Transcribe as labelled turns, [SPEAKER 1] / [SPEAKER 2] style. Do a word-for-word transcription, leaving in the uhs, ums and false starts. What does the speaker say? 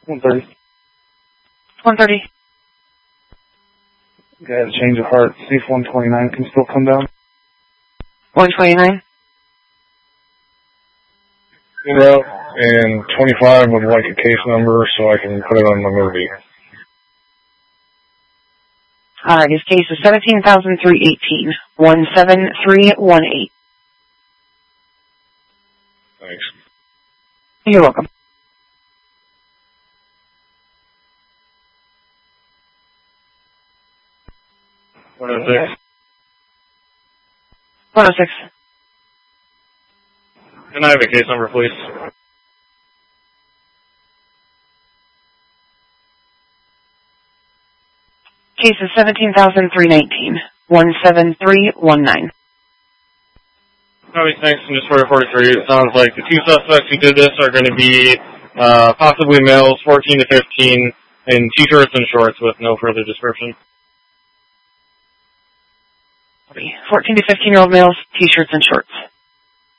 [SPEAKER 1] one thirty.
[SPEAKER 2] one thirty.
[SPEAKER 1] Guy had a change of heart. See if one twenty-nine can still come down.
[SPEAKER 2] one twenty-nine.
[SPEAKER 1] Route and twenty-five would like a case number so I can put it on my movie.
[SPEAKER 2] Alright, his case is seventeen thousand three hundred eighteen. one seven three one eight.
[SPEAKER 1] Thanks.
[SPEAKER 2] You're welcome.
[SPEAKER 1] one oh six.
[SPEAKER 2] one oh six.
[SPEAKER 1] Can I have a case number, please?
[SPEAKER 2] Case is seventeen thousand three hundred nineteen. one seven three one nine.
[SPEAKER 1] Copy, thanks. And just for forty-three, it sounds like the two suspects who did this are going to be uh, possibly males, fourteen to fifteen, in t-shirts and shorts with no further description.
[SPEAKER 2] fourteen to fifteen year old males, t-shirts and shorts.